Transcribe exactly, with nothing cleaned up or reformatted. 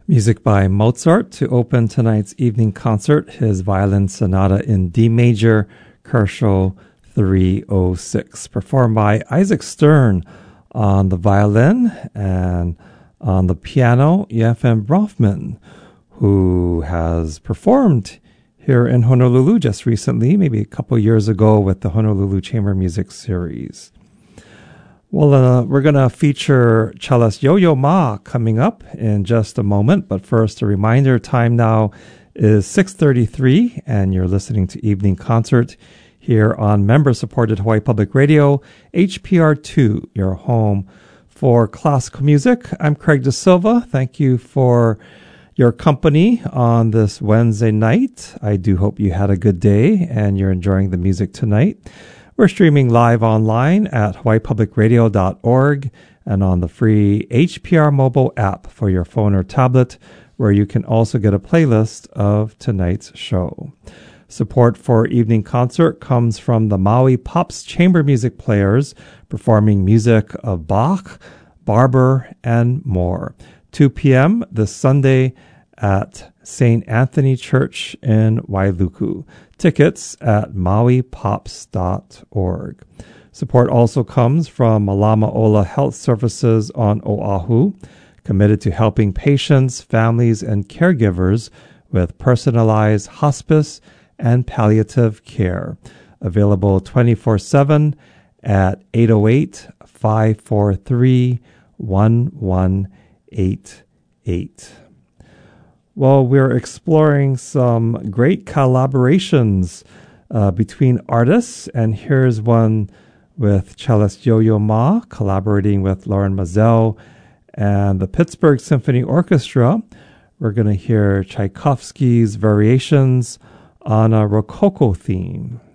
Music by Mozart to open tonight's evening concert, his Violin Sonata in D major, Koszul three oh six, performed by Isaac Stern on the violin, and on the piano, Efim Brofman, who has performed here in Honolulu just recently, maybe a couple years ago, with the Honolulu Chamber Music Series. Well, uh, we're going to feature cellist Yo-Yo Ma coming up in just a moment. But first, a reminder, time now is six thirty-three, and you're listening to Evening Concert here on member-supported Hawaii Public Radio, H P R two, your home for classical music. I'm Craig De Silva. Thank you for your company on this Wednesday night. I do hope you had a good day and you're enjoying the music tonight. We're streaming live online at hawaii public radio dot org and on the free H P R mobile app for your phone or tablet, where you can also get a playlist of tonight's show. Support for Evening Concert comes from the Maui Pops Chamber Music Players, performing music of Bach, Barber, and more. two p.m. this Sunday at Saint Anthony Church in Wailuku. Tickets at maui pops dot org. Support also comes from Malama Ola Health Services on Oahu, committed to helping patients, families, and caregivers with personalized hospice and palliative care. Available twenty-four seven at eight oh eight, five four three, one one eight eight. Well, we're exploring some great collaborations uh, between artists, and here's one with cellist Yo-Yo Ma collaborating with Lauren Mazel and the Pittsburgh Symphony Orchestra. We're going to hear Tchaikovsky's Variations on a Rococo theme.